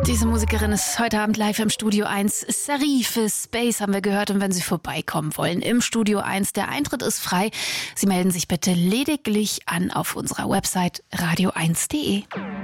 Diese Musikerin ist heute Abend live im Studio 1. Sarife Space haben wir gehört. Und wenn Sie vorbeikommen wollen im Studio 1, der Eintritt ist frei. Sie melden sich bitte lediglich an auf unserer Website radio1.de.